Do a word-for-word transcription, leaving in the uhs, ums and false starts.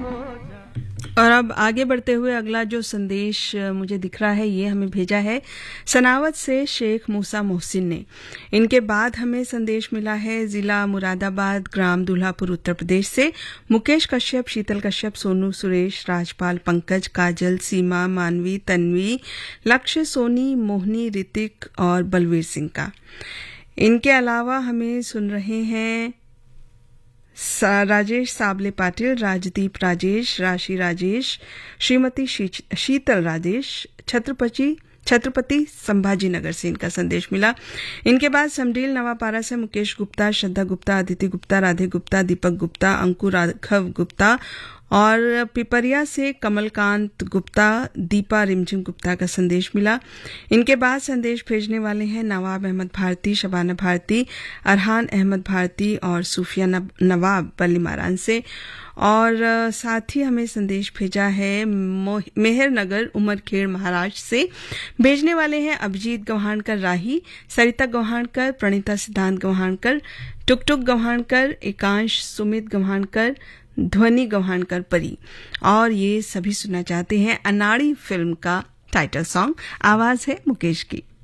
और अब आगे बढ़ते हुए अगला जो संदेश मुझे दिख रहा है ये हमें भेजा है सनावत से शेख मूसा मोहसिन ने। इनके बाद हमें संदेश मिला है जिला मुरादाबाद ग्राम दुल्हापुर उत्तर प्रदेश से मुकेश कश्यप, शीतल कश्यप, सोनू, सुरेश, राजपाल, पंकज, काजल, सीमा, मानवी, तन्वी, लक्ष्य, सोनी, मोहनी, ऋतिक और बलवीर सिंह का। इनके अलावा हमें सुन रहे हैं राजेश साबले पाटिल, राजदीप राजेश, राशि राजेश, श्रीमती शीतल राजेश, छत्रपति छत्रपति संभाजी नगर से इनका संदेश मिला। इनके बाद समडील नवापारा से मुकेश गुप्ता, श्रद्धा गुप्ता, अदिति गुप्ता, राधे गुप्ता, दीपक गुप्ता, अंकुर राघव गुप्ता और पिपरिया से कमलकांत गुप्ता, दीपा रिमझिम गुप्ता का संदेश मिला। इनके बाद संदेश भेजने वाले हैं नवाब अहमद भारती, शबाना भारती, अरहान अहमद भारती और सूफिया नवाब बल्लीमारान से। और साथ ही हमें संदेश भेजा है मेहरनगर उमरखेड़ महाराष्ट्र से। भेजने वाले हैं अभिजीत गव्हाणकर राही, सरिता गव्हाणकर, प्रणीता सिद्धांत गव्हाणकर, टुकटुक गव्हाणकर, एकांश सुमित गव्हाणकर, ध्वनि गव्हाणकर परी। और ये सभी सुनना चाहते हैं अनाड़ी फिल्म का टाइटल सॉन्ग। आवाज है मुकेश की।